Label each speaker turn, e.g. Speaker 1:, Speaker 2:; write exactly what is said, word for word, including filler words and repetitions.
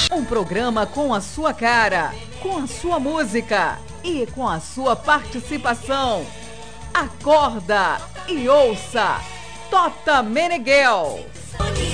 Speaker 1: Um programa com a sua cara, com a sua música e com a sua participação. Acorda e ouça Tota Meneghel.